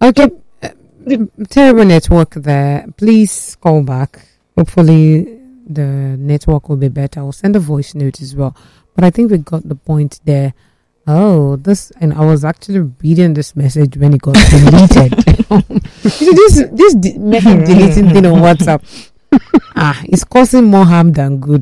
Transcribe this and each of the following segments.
Okay, terrible network there. Please call back. Hopefully, the network will be better. I'll send a voice note as well. But I think we got the point there. Oh, and I was actually reading this message when it got deleted. this message deleting thing on WhatsApp. It's causing more harm than good.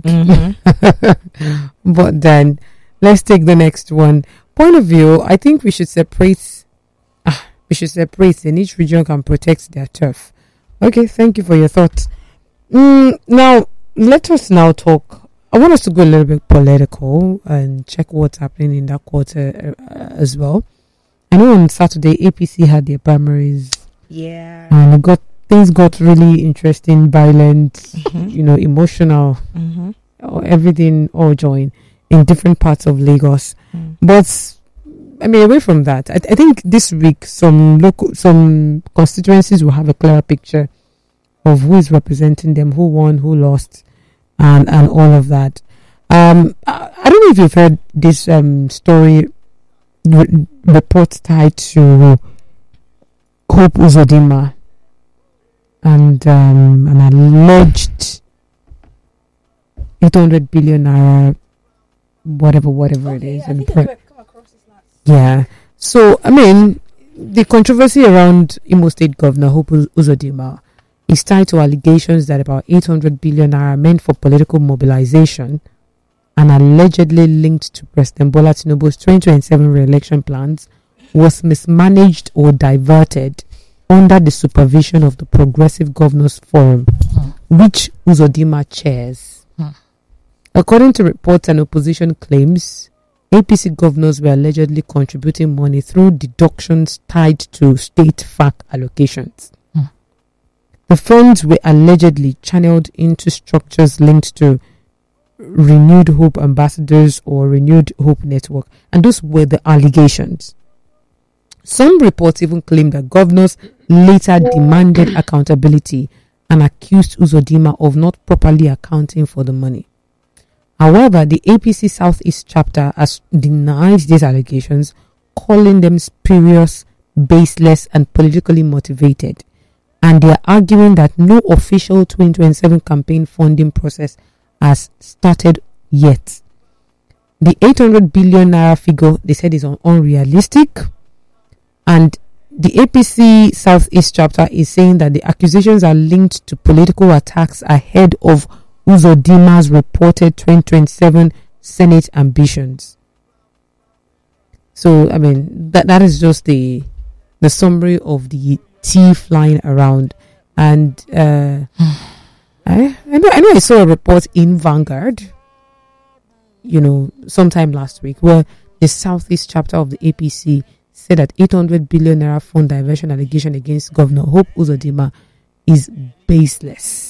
But then, let's take the next one. Point of view, I think we should separate. And each region can protect their turf. Okay, thank you for your thoughts. Now, let us now talk. I want us to go a little bit political and check what's happening in that quarter as well. I know on Saturday, APC had their primaries. Yeah. And things got really interesting, violent, emotional, everything all joined in different parts of Lagos. But away from that, I think this week some constituencies will have a clearer picture of who is representing them, who won, who lost, and all of that. I don't know if you've heard this story report tied to Hope Uzodinma and an alleged 800 billion naira, whatever it is. Yeah. So, the controversy around Imo State Governor Hope Uzodinma is tied to allegations that about 800 billion naira meant for political mobilization and allegedly linked to President Bola Tinubu's 2027 re-election plans was mismanaged or diverted under the supervision of the Progressive Governors Forum, which Uzodinma chairs. According to reports and opposition claims, APC governors were allegedly contributing money through deductions tied to state FAC allocations. The funds were allegedly channeled into structures linked to Renewed Hope Ambassadors or Renewed Hope Network, and those were the allegations. Some reports even claim that governors later demanded accountability and accused Uzodinma of not properly accounting for the money. However, the APC Southeast chapter has denied these allegations, calling them spurious, baseless, and politically motivated. And they are arguing that no official 2027 campaign funding process has started yet. The 800 billion naira figure, they said, is unrealistic. And the APC Southeast chapter is saying that the accusations are linked to political attacks ahead of Uzodinma's reported 2027 Senate ambitions. So, that is just the summary of the tea flying around. And I know I saw a report in Vanguard, sometime last week, where the Southeast chapter of the APC said that 800 billion naira fund diversion allegation against Governor Hope Uzodinma is baseless.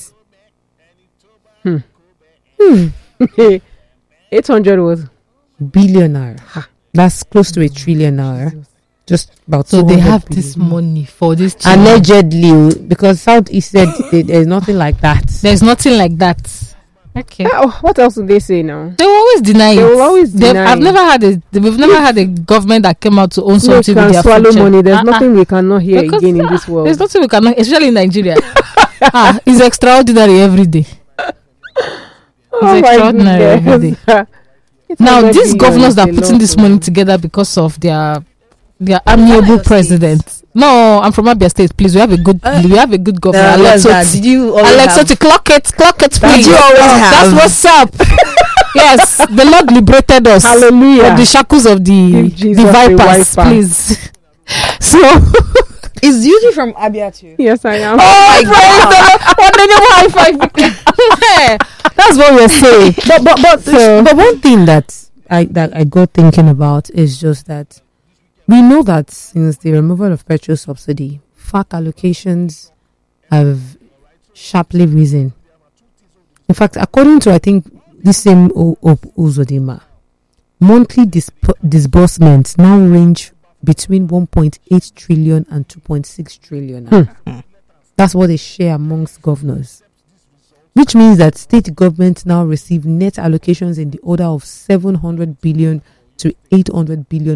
800 was billion naira. That's close to $1 trillion naira. Just about. So they have this money for this allegedly, because Southeast said there's nothing like that. There's nothing like that. Okay. What else do they say now? They will always deny it. They will always deny. We've never had a government that came out to own something with their swallow future. Money. There's nothing we cannot hear because, again in this world. There's nothing we cannot, especially in Nigeria. It's extraordinary every day. It's extraordinary every day. Now, these governors that are putting this money together because of their amiable president. No, I'm from Abia State. Please, we have a good governor. Alex Oti, clock it, please. That's what's up. Yes, the Lord liberated us. Hallelujah. From the shackles of the vipers, please. So, is usually from Abia too? Yes, I am. Oh my God! That's what we're saying. But one thing that I got thinking about is just that we know that since the removal of petrol subsidy, FAC allocations have sharply risen. In fact, according to, I think, this same Uzodinma, monthly disbursements now range between 1.8 trillion and 2.6 trillion. That's what they share amongst governors. Which means that state governments now receive net allocations in the order of 700 billion to 800 billion